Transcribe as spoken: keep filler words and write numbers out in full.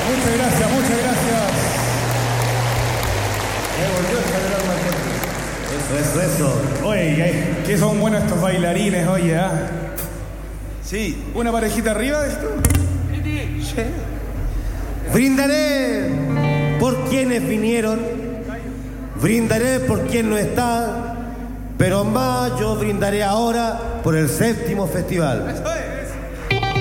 Muchas gracias, muchas gracias. Me volvió a Eso, cargar eso, eso. Oye, que, que son buenos estos bailarines, oye, ¿ah? Sí, una parejita arriba de esto. Sí. Brindaré por quienes vinieron, brindaré por quien no está, pero más yo brindaré ahora por el séptimo festival.